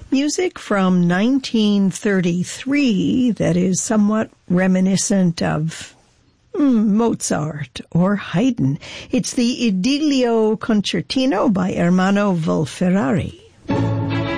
Music from 1933 that is somewhat reminiscent of Mozart or Haydn. It's the Idilio Concertino by Ermanno Volferrari.